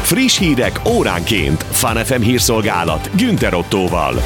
Friss hírek óránként. Fun FM hírszolgálat Günther Ottóval.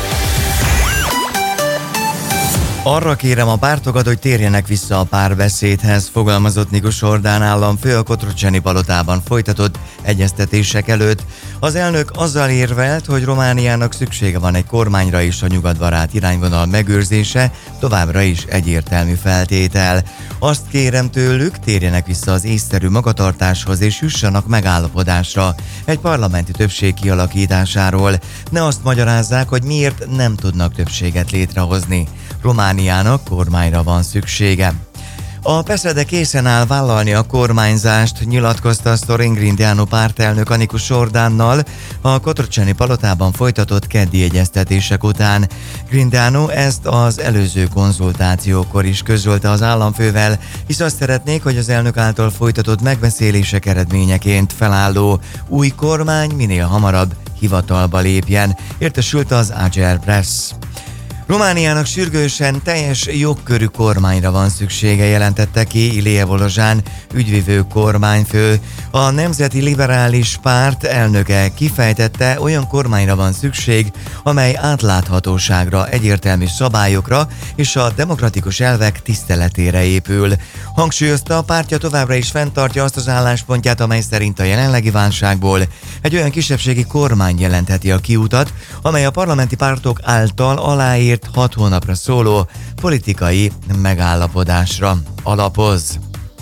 Arra kérem a pártokat, hogy térjenek vissza a párbeszédhez, fogalmazott Nikus Ordán államfő a Cotroceni palotában folytatott egyeztetések előtt. Az elnök azzal érvelt, hogy Romániának szüksége van egy kormányra, és a nyugatbarát irányvonal megőrzése továbbra is egyértelmű feltétel. Azt kérem tőlük, térjenek vissza az észszerű magatartáshoz, és jussanak megállapodásra egy parlamenti többség kialakításáról. Ne azt magyarázzák, hogy miért nem tudnak többséget létrehozni. Romániának kormányra van szüksége. A PESZEDE készen áll vállalni a kormányzást, nyilatkozta Sorin Grindeanu pártelnök a Nikus Ordánnal a Cotroceni palotában folytatott keddi egyeztetések után. Grindeanu ezt az előző konzultációkor is közölte az államfővel, hisz azt szeretnék, hogy az elnök által folytatott megbeszélések eredményeként felálló új kormány minél hamarabb hivatalba lépjen, értesült az Ager Press. Romániának sürgősen teljes jogkörű kormányra van szüksége, jelentette ki Ilie Volozsán ügyvivő kormányfő. A Nemzeti Liberális Párt elnöke kifejtette, olyan kormányra van szükség, amely átláthatóságra, egyértelmű szabályokra és a demokratikus elvek tiszteletére épül. Hangsúlyozta, a pártja továbbra is fenntartja azt az álláspontját, amely szerint a jelenlegi válságból egy olyan kisebbségi kormány jelentheti a kiutat, amely a parlamenti pártok által aláírt 6 hónapra szóló politikai megállapodásra alapoz.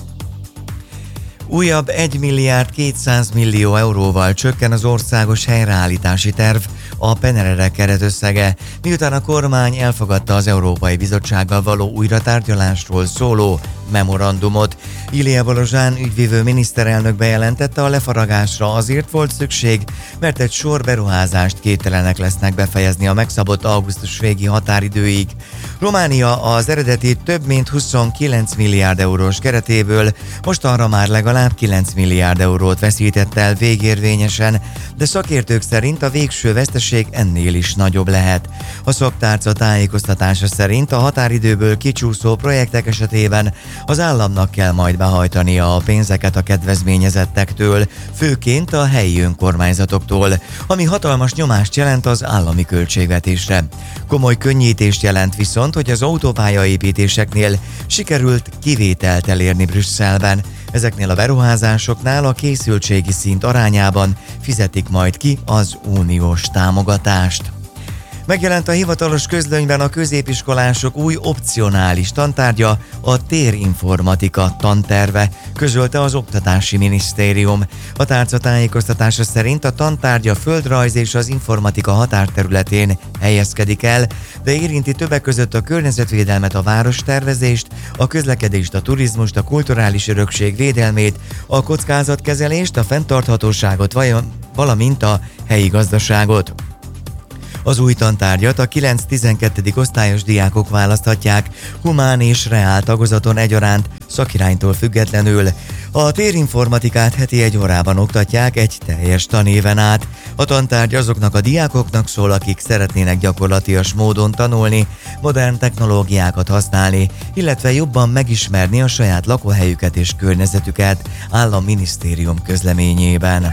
Újabb 1 milliárd 200 millió euróval csökken az országos helyreállítási terv, a PNRR keretösszege, miután a kormány elfogadta az Európai Bizottsággal való újratárgyalásról szóló memorandumot. Ilie Volozsán ügyvivő miniszterelnök bejelentette, a lefaragásra azért volt szükség, mert egy sor beruházást képtelenek lesznek befejezni a megszabott augusztus végi határidőig. Románia az eredeti több mint 29 milliárd eurós keretéből mostanra már legalább 9 milliárd eurót veszített el végérvényesen, de szakértők szerint a végső veszteség ennél is nagyobb lehet. A szaktárca tájékoztatása szerint a határidőből kicsúszó projektek esetében az államnak kell majd behajtania a pénzeket a kedvezményezettektől, főként a helyi önkormányzatoktól, ami hatalmas nyomást jelent az állami költségvetésre. Komoly könnyítést jelent viszont, hogy az autópályaépítéseknél sikerült kivételt elérni Brüsszelben. Ezeknél a beruházásoknál a készültségi szint arányában fizetik majd ki az uniós támogatást. Megjelent a hivatalos közlönyben a középiskolások új opcionális tantárgya, a térinformatika tanterve, közölte az Oktatási Minisztérium. A tárca tájékoztatása szerint a tantárgy a földrajz és az informatika határterületén helyezkedik el, de érinti többek között a környezetvédelmet, a várostervezést, a közlekedést, a turizmust, a kulturális örökség védelmét, a kockázatkezelést, a fenntarthatóságot, valamint a helyi gazdaságot. Az új tantárgyat a 9-12. osztályos diákok választhatják, humán és reál tagozaton egyaránt, szakiránytól függetlenül. A térinformatikát heti 1 órában oktatják egy teljes tanéven át. A tantárgy azoknak a diákoknak szól, akik szeretnének gyakorlatias módon tanulni, modern technológiákat használni, illetve jobban megismerni a saját lakóhelyüket és környezetüket, áll a minisztérium közleményében.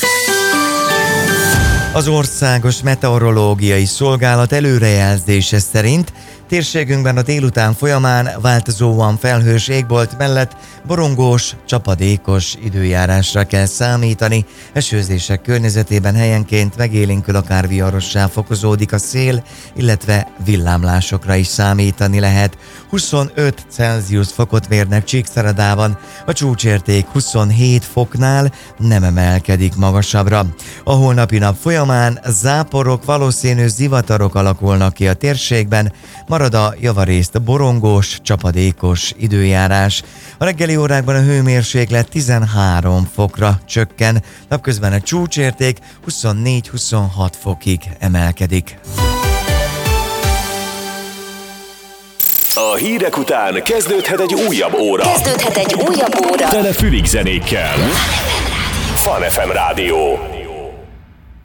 Az Országos Meteorológiai Szolgálat előrejelzése szerint térségünkben a délután folyamán változóan felhős égbolt mellett borongós, csapadékos időjárásra kell számítani. Esőzések környezetében helyenként megélénkül, akár viharossá fokozódik a szél, illetve villámlásokra is számítani lehet. 25 Celsius fokot mérnek Csíkszeredában, a csúcsérték 27 foknál nem emelkedik magasabbra. A holnapi nap folyamán záporok, valószínű zivatarok alakulnak ki a térségben, marad a javarészt borongós, csapadékos időjárás. A reggeli órákban a hőmérséklet 13 fokra csökken, napközben a csúcsérték 24-26 fokig emelkedik. A hírek után kezdődhet egy újabb óra. Tele fülig zenékkel. Fun FM Rádió.